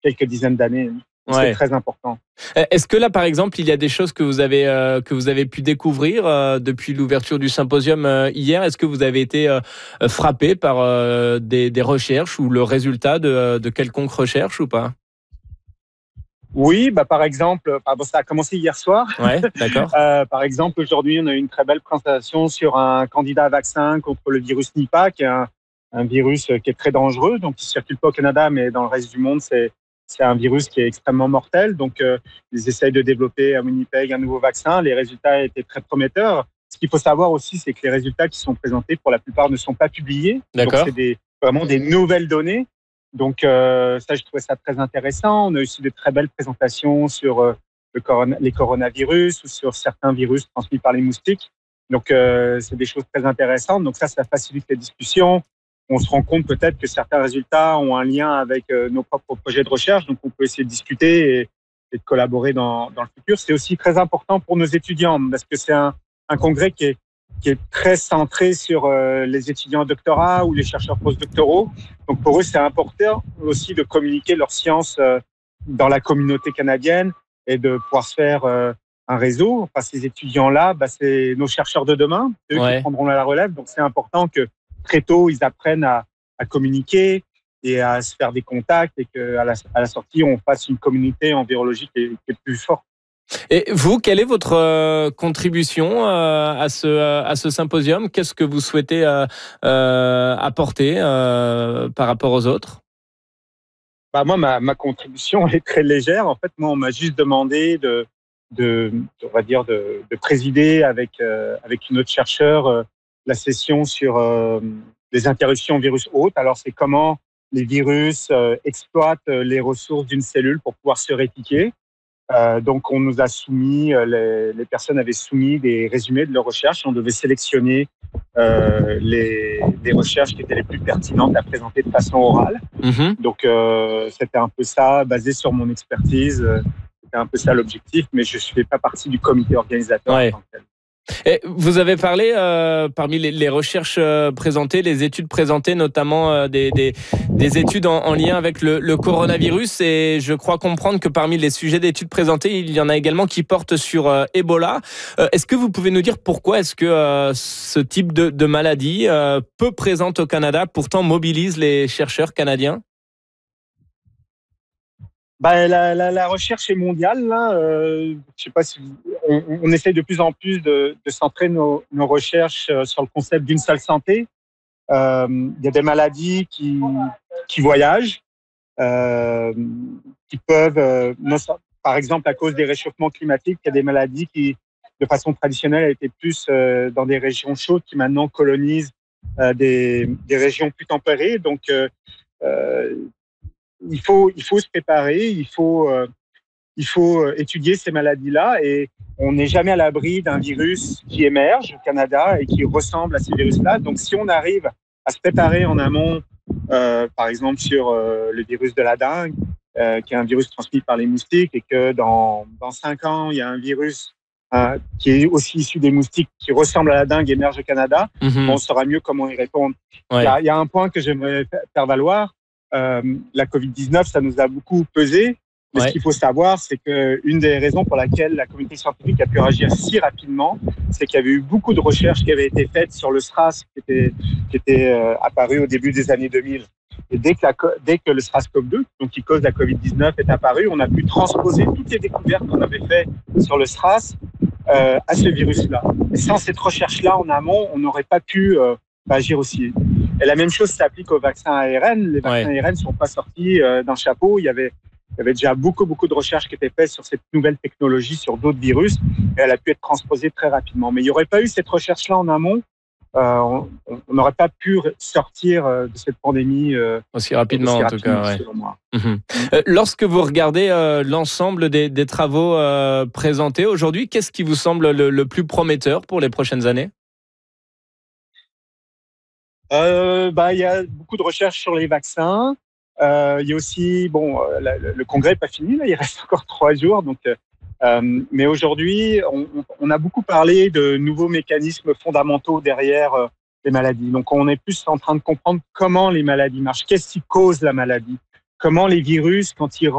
quelques dizaines d'années. Ouais. C'est très important. Est-ce que là, par exemple, il y a des choses que vous avez pu découvrir depuis l'ouverture du symposium hier? Est-ce que vous avez été frappé par des recherches ou le résultat de quelconque recherche ou pas? Oui, par exemple, ça a commencé hier soir. Ouais, d'accord. Par exemple, aujourd'hui, on a eu une très belle présentation sur un candidat vaccin contre le virus Nipah, qui est un virus qui est très dangereux. Donc, il ne circule pas au Canada, mais dans le reste du monde, c'est un virus qui est extrêmement mortel. Donc, ils essayent de développer à Winnipeg un nouveau vaccin. Les résultats étaient très prometteurs. Ce qu'il faut savoir aussi, c'est que les résultats qui sont présentés, pour la plupart, ne sont pas publiés. D'accord. Donc, c'est vraiment des nouvelles données. Donc, ça, je trouvais ça très intéressant. On a aussi de très belles présentations sur les coronavirus ou sur certains virus transmis par les moustiques. Donc, c'est des choses très intéressantes. Donc, ça facilite les discussions. On se rend compte peut-être que certains résultats ont un lien avec nos propres projets de recherche. Donc, on peut essayer de discuter et de collaborer dans le futur. C'est aussi très important pour nos étudiants parce que c'est un congrès qui est très centré sur les étudiants en doctorat ou les chercheurs postdoctoraux. Donc, pour eux, c'est important aussi de communiquer leur science dans la communauté canadienne et de pouvoir se faire un réseau. Enfin, ces étudiants-là, c'est nos chercheurs de demain, eux qui prendront la relève. Donc, c'est important que très tôt, ils apprennent à communiquer et à se faire des contacts et qu'à la sortie, on fasse une communauté en virologie qui est plus forte. Et vous, quelle est votre contribution à ce symposium? Qu'est-ce que vous souhaitez apporter par rapport aux autres? Moi, ma contribution est très légère. En fait, moi, on m'a juste demandé de présider avec une autre chercheure la session sur les interruptions virus hôtes. Alors, c'est comment les virus exploitent les ressources d'une cellule pour pouvoir se répliquer. Donc, on nous a soumis, les personnes avaient soumis des résumés de leurs recherches. On devait sélectionner les recherches qui étaient les plus pertinentes à présenter de façon orale. Mm-hmm. Donc, c'était un peu ça, basé sur mon expertise. C'était un peu ça l'objectif, mais je ne fais pas partie du comité organisateur en tant que tel. Et vous avez parlé, parmi les recherches présentées, les études présentées, notamment des études en lien avec le coronavirus. Et je crois comprendre que parmi les sujets d'études présentés, il y en a également qui portent sur Ebola. Est-ce que vous pouvez nous dire pourquoi est-ce que ce type de maladie, peu présente au Canada, pourtant mobilise les chercheurs canadiens? La recherche est mondiale. Là. Je sais pas si on essaye de plus en plus de centrer nos recherches sur le concept d'une seule santé. Il y a des maladies qui voyagent, qui peuvent, par exemple à cause des réchauffements climatiques, il y a des maladies qui, de façon traditionnelle, étaient plus dans des régions chaudes, qui maintenant colonisent des régions plus tempérées. Donc il faut se préparer, il faut étudier ces maladies-là et on n'est jamais à l'abri d'un virus qui émerge au Canada et qui ressemble à ces virus-là. Donc, si on arrive à se préparer en amont, par exemple sur le virus de la dengue, qui est un virus transmis par les moustiques et que dans 5 ans, il y a un virus qui est aussi issu des moustiques qui ressemble à la dengue émerge au Canada, on saura mieux comment y répondre. Il y a un point que j'aimerais faire valoir. La COVID-19, ça nous a beaucoup pesé. Mais ce qu'il faut savoir, c'est qu'une des raisons pour laquelle la communauté scientifique a pu réagir si rapidement, c'est qu'il y avait eu beaucoup de recherches qui avaient été faites sur le SRAS qui était apparu au début des années 2000. Et dès que le SRAS-CoV-2, donc qui cause la COVID-19, est apparu, on a pu transposer toutes les découvertes qu'on avait faites sur le SRAS à ce virus-là. Et sans cette recherche-là en amont, on n'aurait pas pu agir aussi. Et la même chose s'applique aux vaccins ARN. Les vaccins ARN ne sont pas sortis d'un chapeau. Il y avait déjà beaucoup de recherches qui étaient faites sur cette nouvelle technologie, sur d'autres virus, et elle a pu être transposée très rapidement. Mais il n'y aurait pas eu cette recherche-là en amont, on n'aurait pas pu sortir de cette pandémie aussi rapidement, en tout cas. Selon moi. Lorsque vous regardez l'ensemble des travaux présentés aujourd'hui, qu'est-ce qui vous semble le plus prometteur pour les prochaines années? Il y a beaucoup de recherches sur les vaccins. Il y a aussi, le congrès n'est pas fini, là, il reste encore 3 jours. Donc, mais aujourd'hui, on a beaucoup parlé de nouveaux mécanismes fondamentaux derrière les maladies. Donc, on est plus en train de comprendre comment les maladies marchent, qu'est-ce qui cause la maladie, comment les virus, quand ils